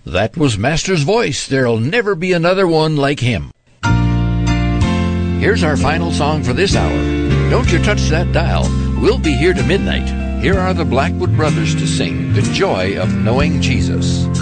That was Master's voice. There'll never be another one like him. Here's our final song for this hour. Don't you touch that dial. We'll be here to midnight. Here are the Blackwood Brothers to sing The Joy of Knowing Jesus.